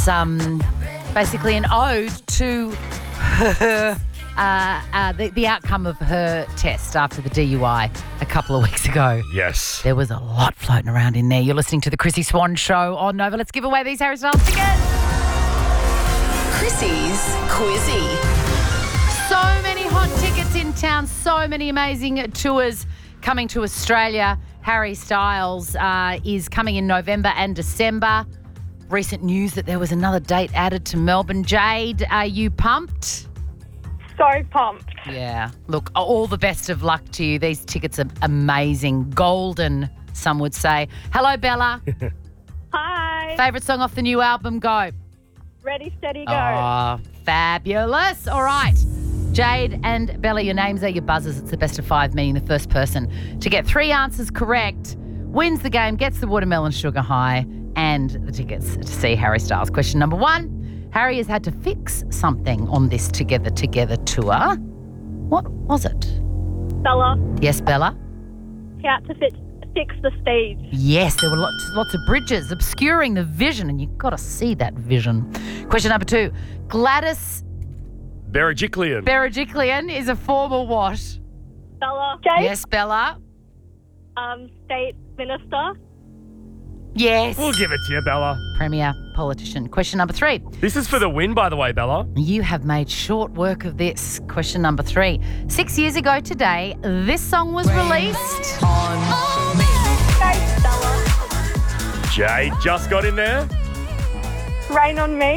It's basically an ode to her, the outcome of her test after the DUI a couple of weeks ago. Yes. There was a lot floating around in there. You're listening to the Chrissy Swan Show on Nova. Let's give away these Harry Styles tickets. Chrissy's Quizzy. So many hot tickets in town, so many amazing tours coming to Australia. Harry Styles is coming in November and December. Recent news that there was another date added to Melbourne. Jade, are you pumped? So pumped. Yeah. Look, all the best of luck to you. These tickets are amazing. Golden, some would say. Hello, Bella. Hi. Favourite song off the new album, go. Ready, steady, go. Oh, fabulous. All right. Jade and Bella, your names are your buzzers. It's the best of five, meaning the first person to get three answers correct wins the game, gets the watermelon sugar high and the tickets to see Harry Styles. Question number one. Harry has had to fix something on this Together tour. What was it? Bella, Yes, Bella? he had to fix the stage. Yes, there were lots of bridges obscuring the vision, and you've got to see that vision. Question number two. Gladys Berejiklian is a former what? Bella, Jade, Yes, Bella? state minister. Yes. We'll give it to you, Bella. Premier politician. Question number three. This is for the win, by the way, Bella. You have made short work of this. Question number three. 6 years ago today, this song was released. Jade, Bella. Jade just got in there. Rain on Me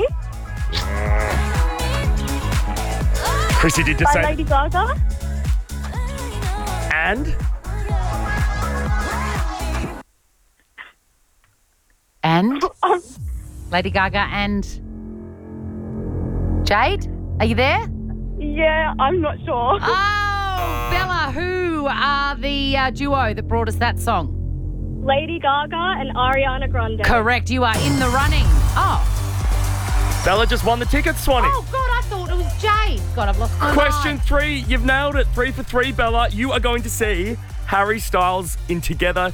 Chrissy did just by say. Lady Gaga. And Lady Gaga and Jade, are you there? Yeah, I'm not sure. Oh, Bella, who are the duo that brought us that song? Lady Gaga and Ariana Grande. Correct, you are in the running. Oh, Bella just won the tickets, Swanee. God, I thought it was Jade. God, I've lost my Question mind. three. You've nailed it. 3 for 3, Bella. You are going to see Harry Styles in Together.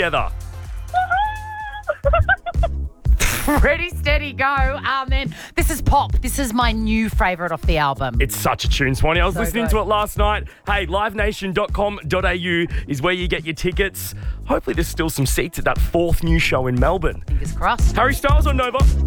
Ready, steady, go. Then this is pop. This is my new favourite off the album. It's such a tune, Swanee. I was So listening good. to it last night. Hey, livenation.com.au is where you get your tickets. Hopefully there's still some seats at that fourth new show in Melbourne. Fingers crossed. Harry Styles on Nova.